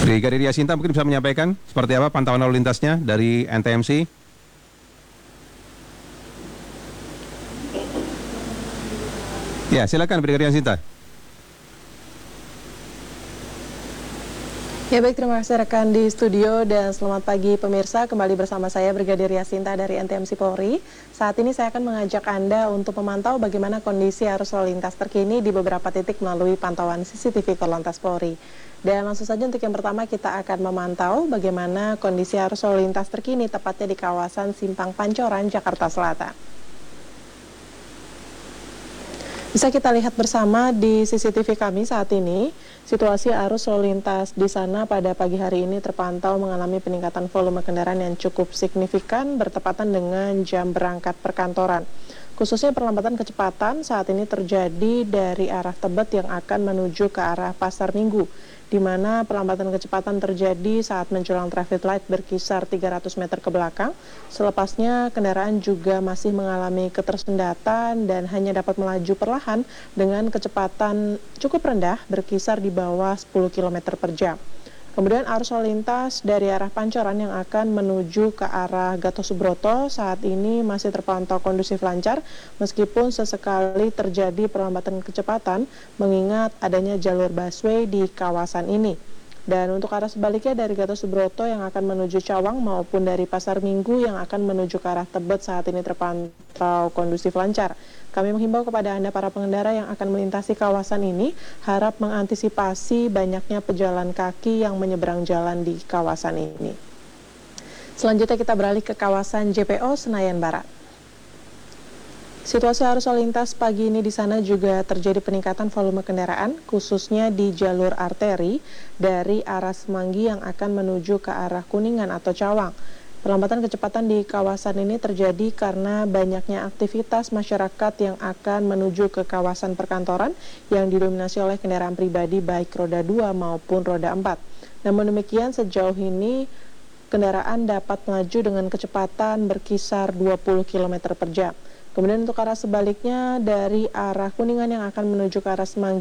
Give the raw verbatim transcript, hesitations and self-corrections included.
Brigadir Yasinta mungkin bisa menyampaikan seperti apa pantauan lalu lintasnya dari N T M C? Ya, silakan Brigadir Yasinta. Ya baik, terima kasih rekan di studio dan selamat pagi pemirsa. Kembali bersama saya Brigadir Yasinta dari N T M C Polri. Saat ini saya akan mengajak Anda untuk memantau bagaimana kondisi arus lalu lintas terkini di beberapa titik melalui pantauan C C T V Korlantas Polri. Dan langsung saja untuk yang pertama kita akan memantau bagaimana kondisi arus lalu lintas terkini tepatnya di kawasan Simpang Pancoran, Jakarta Selatan. Bisa kita lihat bersama di C C T V kami saat ini, situasi arus lalu lintas di sana pada pagi hari ini terpantau mengalami peningkatan volume kendaraan yang cukup signifikan bertepatan dengan jam berangkat perkantoran. Khususnya perlambatan kecepatan saat ini terjadi dari arah Tebet yang akan menuju ke arah Pasar Minggu, di mana perlambatan kecepatan terjadi saat menjelang traffic light berkisar tiga ratus meter ke belakang. Selepasnya kendaraan juga masih mengalami ketersendatan dan hanya dapat melaju perlahan dengan kecepatan cukup rendah berkisar di bawah sepuluh kilometer per jam. Kemudian arus lalu lintas dari arah Pancoran yang akan menuju ke arah Gatot Subroto saat ini masih terpantau kondusif lancar meskipun sesekali terjadi perlambatan kecepatan mengingat adanya jalur busway di kawasan ini. Dan untuk arah sebaliknya dari Gatot Subroto yang akan menuju Cawang maupun dari Pasar Minggu yang akan menuju ke arah Tebet saat ini terpantau kondusif lancar. Kami menghimbau kepada Anda para pengendara yang akan melintasi kawasan ini harap mengantisipasi banyaknya pejalan kaki yang menyeberang jalan di kawasan ini. Selanjutnya kita beralih ke kawasan J P O Senayan Barat. Situasi arus lalu lintas pagi ini di sana juga terjadi peningkatan volume kendaraan, khususnya di jalur arteri dari arah Semanggi yang akan menuju ke arah Kuningan atau Cawang. Perlambatan kecepatan di kawasan ini terjadi karena banyaknya aktivitas masyarakat yang akan menuju ke kawasan perkantoran yang didominasi oleh kendaraan pribadi baik roda dua maupun roda empat. Namun demikian sejauh ini kendaraan dapat melaju dengan kecepatan berkisar dua puluh kilometer per jam. Kemudian untuk arah sebaliknya dari arah Kuningan yang akan menuju ke arah Semanggi